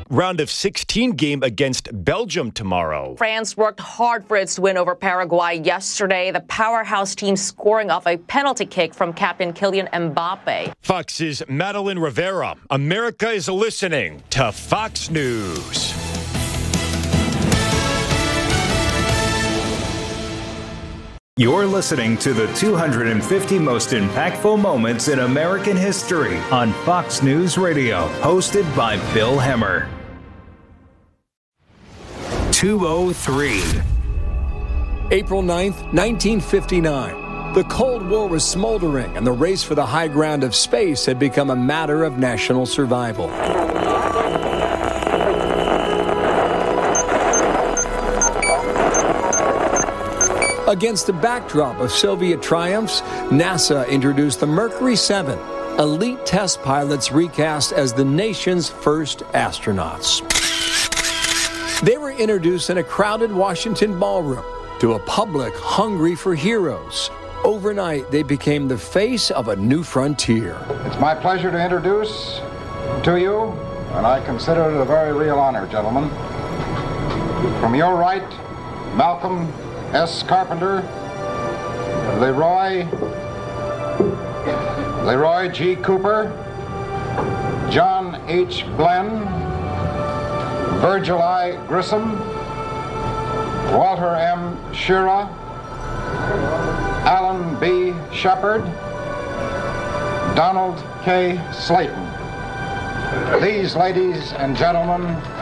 round of 16 game against Belgium tomorrow. France worked hard for its win over Paraguay yesterday. The powerhouse team scoring off a penalty kick from captain Kylian Mbappe. Fox's Madeline Rivera. America is listening to Fox News. You're listening to the 250 most impactful moments in American history on Fox News Radio, hosted by Bill Hemmer. 203. April 9th, 1959. The Cold War was smoldering, and the race for the high ground of space had become a matter of national survival. Against the backdrop of Soviet triumphs, NASA introduced the Mercury 7, elite test pilots recast as the nation's first astronauts. They were introduced in a crowded Washington ballroom to a public hungry for heroes. Overnight, they became the face of a new frontier. It's my pleasure to introduce to you, and I consider it a very real honor, gentlemen. From your right, Malcolm S. Carpenter, Leroy G. Cooper, John H. Glenn, Virgil I. Grissom, Walter M. Schirra, Alan B. Shepard, Donald K. Slayton. These, ladies and gentlemen,